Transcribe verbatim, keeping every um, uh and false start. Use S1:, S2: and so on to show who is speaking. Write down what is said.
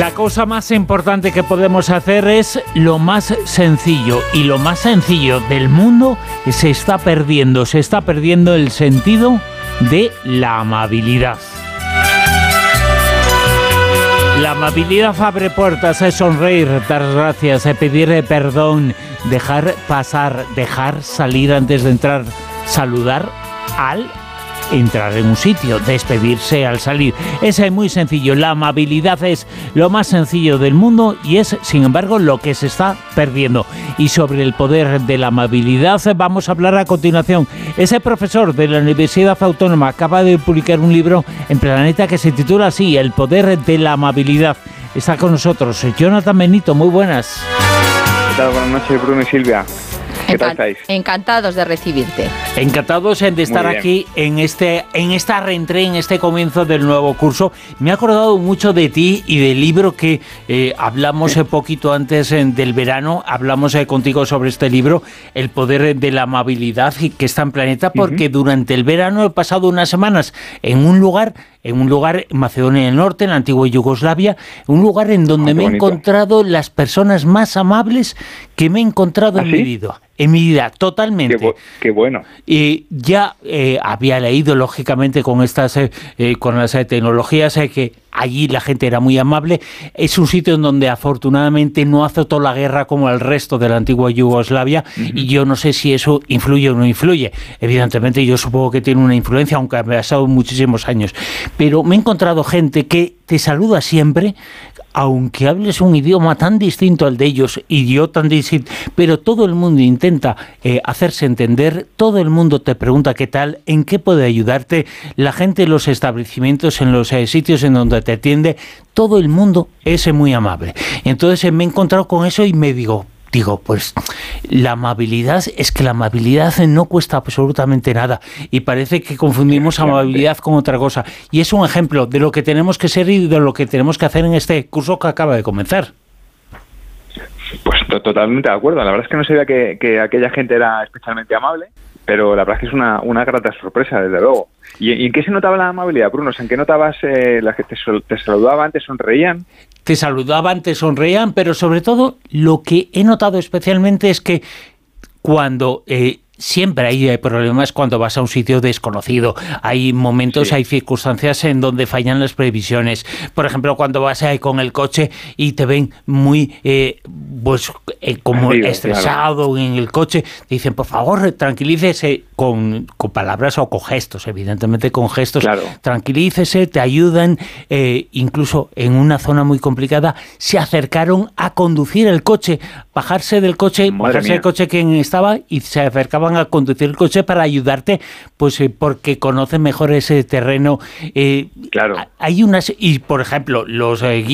S1: La cosa más importante que podemos hacer es lo más sencillo, y lo más sencillo del mundo se está perdiendo, se está perdiendo el sentido de la amabilidad. La amabilidad abre puertas, es sonreír, dar gracias, es pedir perdón, dejar pasar, dejar salir antes de entrar, saludar al entrar en un sitio, despedirse al salir. Ese es muy sencillo. La amabilidad es lo más sencillo del mundo y es, sin embargo, lo que se está perdiendo. Y sobre el poder de la amabilidad vamos a hablar a continuación. Ese profesor de la Universidad Autónoma acaba de publicar un libro en Planeta que se titula así, El poder de la amabilidad. Está con nosotros Jonathan Benito. Muy buenas.
S2: ¿Qué tal? Buenas noches, Bruno y Silvia. ¿Qué tal estáis?
S3: Encantados de recibirte.
S1: Encantados de estar aquí en este en esta reentrée, en este comienzo del nuevo curso. Me he acordado mucho de ti y del libro que eh, hablamos eh, poquito antes eh, del verano. Hablamos eh, contigo sobre este libro, El poder de la amabilidad, que está en Planeta, porque uh-huh. durante el verano he pasado unas semanas en un lugar, en un lugar en Macedonia del Norte, en la antigua Yugoslavia, un lugar en donde oh, me he bonito. encontrado las personas más amables que me he encontrado ¿Ah, en sí? mi vida. En mi vida, totalmente.
S2: Qué, bu- qué bueno.
S1: Y ya eh, había leído, lógicamente, con estas eh, eh, con las eh, tecnologías, eh, que allí la gente era muy amable. Es un sitio en donde, afortunadamente, no azotó la guerra como el resto de la antigua Yugoslavia, uh-huh. y yo no sé si eso influye o no influye. Evidentemente, yo supongo que tiene una influencia, aunque ha pasado muchísimos años. Pero me he encontrado gente que te saluda siempre, aunque hables un idioma tan distinto al de ellos, y yo tan distinto, pero todo el mundo intenta eh, hacerse entender, todo el mundo te pregunta qué tal, en qué puede ayudarte, la gente en los establecimientos, en los eh, sitios en donde te atiende, todo el mundo es eh, muy amable. Entonces eh, me he encontrado con eso y me digo, Digo, pues la amabilidad, es que la amabilidad no cuesta absolutamente nada y parece que confundimos amabilidad con otra cosa. Y es un ejemplo de lo que tenemos que ser y de lo que tenemos que hacer en este curso que acaba de comenzar.
S2: Pues totalmente de acuerdo. La verdad es que no sabía que, que aquella gente era especialmente amable, pero la verdad es que es una, una grata sorpresa, desde luego. ¿Y, y en qué se notaba la amabilidad, Bruno? ¿En qué notabas eh, la que te, te saludaban, te sonreían?
S1: Te saludaban, te sonreían, pero sobre todo lo que he notado especialmente es que cuando... Eh, Siempre hay problemas cuando vas a un sitio desconocido. Hay momentos, sí. hay circunstancias en donde fallan las previsiones. Por ejemplo, cuando vas ahí con el coche y te ven muy eh, pues eh, como Amigo, estresado claro. en el coche, te dicen, por favor, tranquilícese con, con palabras o con gestos, evidentemente con gestos. Claro. Tranquilícese, te ayudan. Eh, incluso en una zona muy complicada se acercaron a conducir el coche, bajarse del coche, Madre bajarse mía. del coche quien estaba y se acercaban a conducir el coche para ayudarte, pues eh, porque conocen mejor ese terreno. Eh,
S2: claro.
S1: Hay unas, y por ejemplo, los eh,